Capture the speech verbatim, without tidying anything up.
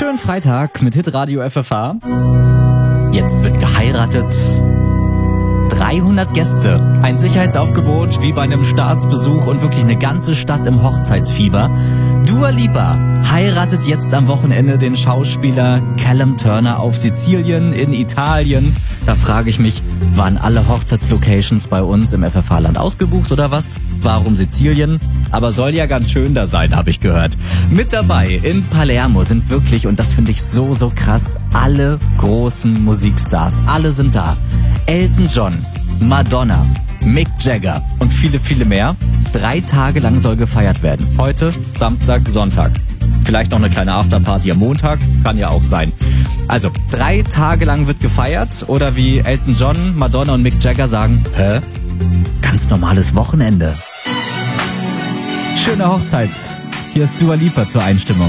Schönen Freitag mit Hitradio F F H. Jetzt wird geheiratet. dreihundert Gäste, ein Sicherheitsaufgebot wie bei einem Staatsbesuch und wirklich eine ganze Stadt im Hochzeitsfieber. Dua Lipa heiratet jetzt am Wochenende den Schauspieler Callum Turner auf Sizilien in Italien. Da frage ich mich, waren alle Hochzeitslocations bei uns im F F H-Land ausgebucht oder was? Warum Sizilien? Aber soll ja ganz schön da sein, habe ich gehört. Mit dabei in Palermo sind wirklich, und das finde ich so, so krass, alle großen Musikstars. Alle sind da. Elton John, Madonna, Mick Jagger und viele, viele mehr. Drei Tage lang soll gefeiert werden. Heute, Samstag, Sonntag. Vielleicht noch eine kleine Afterparty am Montag, kann ja auch sein. Also, drei Tage lang wird gefeiert oder wie Elton John, Madonna und Mick Jagger sagen, hä? Ganz normales Wochenende. Schöne Hochzeit. Hier ist Dua Lipa zur Einstimmung.